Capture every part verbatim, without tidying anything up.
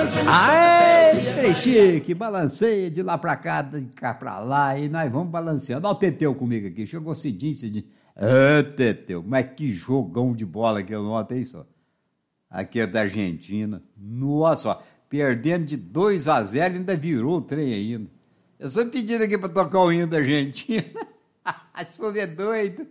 Aê, trem chique, balanceia de lá pra cá, de cá pra lá, e nós vamos balanceando. Olha o Teteu comigo aqui, chegou cedinho, cedinho. Ah, Teteu, mas que jogão de bola que eu notei só. Aqui é da Argentina. Nossa, ó, perdendo de dois a zero, ainda virou o trem ainda. Eu só pedindo aqui pra tocar o hino da Argentina. Se for ver doido.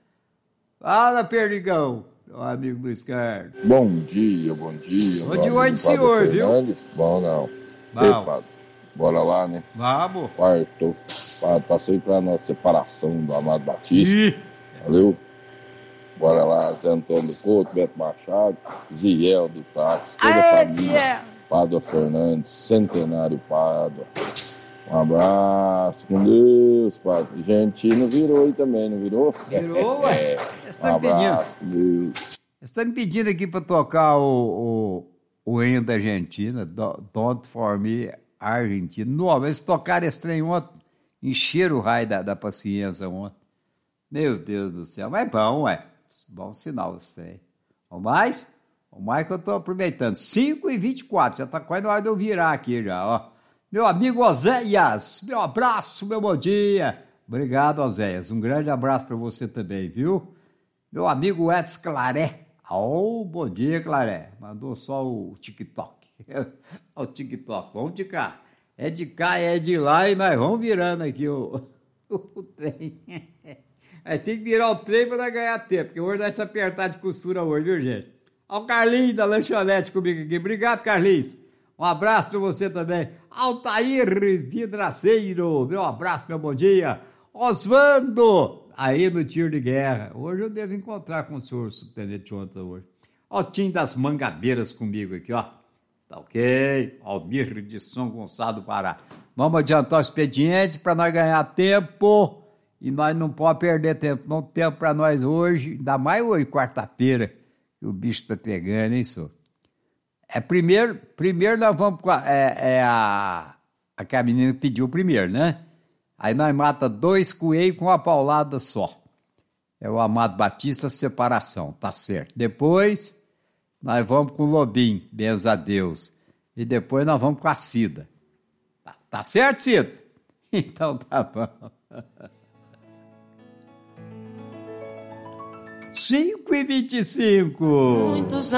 Fala, Perdigão, meu amigo Luiz Carlos. Bom dia, bom dia. Bom dia hoje, senhor, viu? Bom, não. Bom. Ei, padre, bora lá, né? Vamos. Quarto. Padre, passei pra nossa separação do Amado Batista. Ih. Valeu? Bora lá, Zé Antônio do Couto, Beto Machado, Ziel do Táxi, toda a família. Pádua Fernandes, Centenário Pádua. Um abraço, com Deus, padre. Argentina virou aí também, não virou? Virou, ué. Um abraço, com Deus. Você está me pedindo aqui para tocar o, o, o hino da Argentina, Don't For Me, Argentina. Não, eles tocaram esse trem ontem, encheram o raio da, da paciência ontem. Meu Deus do céu, mas é bom, ué. Bom sinal isso aí. O mais? O mais que eu estou aproveitando. cinco e vinte e quatro, já está quase na hora de eu virar aqui já, ó. Meu amigo Oséias, meu abraço, meu bom dia. Obrigado, Oséias. Um grande abraço para você também, viu? Meu amigo Edson Claré. Oh, bom dia, Claré. Mandou só o TikTok. O TikTok, vamos de cá. É de cá, é de lá e nós vamos virando aqui o, o trem. Mas tem que virar o trem para nós ganhar tempo, porque hoje nós vamos apertar de costura hoje, viu, gente? Olha o Carlinhos da lanchonete comigo aqui. Obrigado, Carlinhos. Um abraço para você também. Altair Vidraceiro, meu abraço, meu bom dia. Osvando, aí no tiro de guerra. Hoje eu devo encontrar com o senhor subtenente ontem hoje. Ó, o Tim das Mangabeiras comigo aqui, ó. Tá ok. Almir de São Gonçalo do Pará. Vamos adiantar o expediente para nós ganhar tempo. E nós não podemos perder tempo. Não tem tempo para nós hoje, ainda mais hoje, quarta-feira, que o bicho tá pegando, hein, senhor? É primeiro, primeiro nós vamos com a, é, é a, a que a menina pediu primeiro, né? Aí nós mata dois coelhos com uma paulada só. É o Amado Batista, separação, tá certo. Depois nós vamos com o Lobinho, benza a Deus. E depois nós vamos com a Cida. Tá, tá certo, Cida? Então tá bom. cinco e vinte e cinco. Muitos